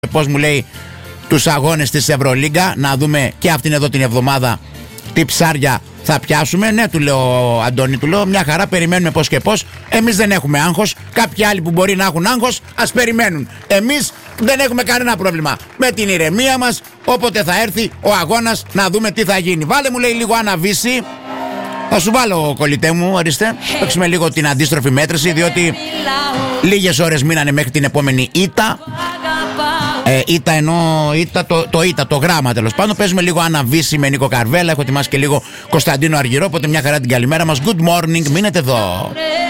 πώς μου λέει τους αγώνες της Ευρωλίγκα, να δούμε και αυτήν εδώ την εβδομάδα τι ψάρια θα πιάσουμε. Ναι, του λέω, Αντώνη, του λέω, μια χαρά, περιμένουμε πώς και πώς. Εμείς δεν έχουμε άγχος. Κάποιοι άλλοι που μπορεί να έχουν άγχος, ας περιμένουν. Εμείς δεν έχουμε κανένα πρόβλημα. Με την ηρεμία μας, όποτε θα έρθει ο αγώνας, να δούμε τι θα γίνει. Βάλε, μου λέει, λίγο αναβίση. Θα σου βάλω, κολλητέ μου, ορίστε. Παίξουμε λίγο την αντίστροφη μέτρηση, διότι λίγες ώρες μείνανε μέχρι την επόμενη ήττα. Ήττα εννοώ, το γράμμα τέλος πάντων. Παίζουμε λίγο αναβίση με Νίκο Καρβέλα. Έχω ετοιμάσει και λίγο Κωνσταντίνο Αργυρό. Οπότε μια χαρά την καλημέρα μας. Good morning, μείνετε εδώ.